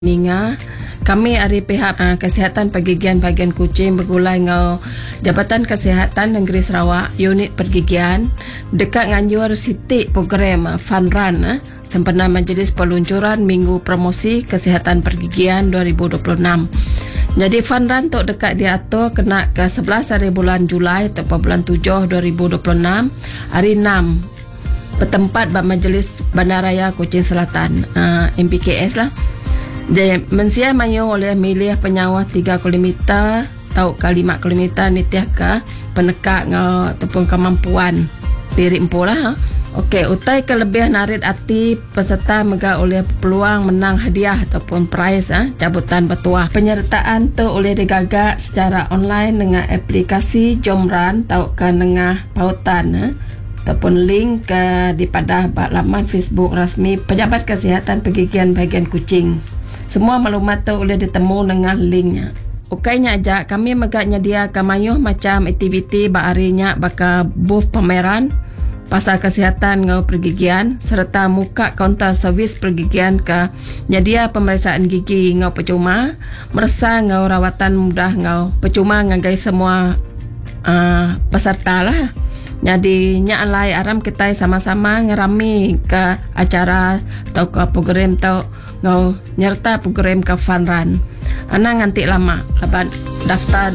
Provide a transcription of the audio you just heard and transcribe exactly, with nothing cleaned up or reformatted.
Ninga, kami dari pihak uh, Kesihatan Pergigian Bahagian Kuching bergulai dengan Jabatan Kesihatan Negeri Sarawak Unit Pergigian dekat nganjur sitik program uh, Fun Run uh, sempena Majlis Peluncuran Minggu Promosi Kesihatan Pergigian dua ribu dua puluh enam. Jadi Fun Run tu dekat diatur kena ke sebelas hari bulan Julai atau bulan tujuh dua ribu dua puluh enam, hari enam bertempat pada Majlis Bandaraya Kuching Selatan, uh, M P K S lah. Jadi, mensia mayu oleh milih penyawa tiga kilometer atau ke lima kilometer ni tiah ke penekak ngau ataupun kemampuan diri empu lah. Okey, utai kelebihan narit hati peserta mega oleh peluang menang hadiah ataupun prize ha, cabutan bertuah. Penyertaan tu oleh digagak secara online dengan aplikasi Jomran tau ke nengah pautan ha, ataupun link ke di pada laman Facebook rasmi Pejabat Kesihatan Pergigian Bahagian Kuching. Semua maklumat tu boleh ditemu dengan linknya. Okeynya aja kami megak nyedia kamayuh macam aktiviti baharinya baka booth pameran pasal kesihatan ngau pergigian serta muka kaunter servis pergigian ke nyedia pemeriksaan gigi ngau percuma, merasa ngau rawatan mudah ngau percuma ngagai semua uh, peserta lah. Jadi nya alai aram kita sama-sama ngerami ke acara atau ke program atau ngau nyerta program ke Fun Run. Ana nganti lama lepas daftar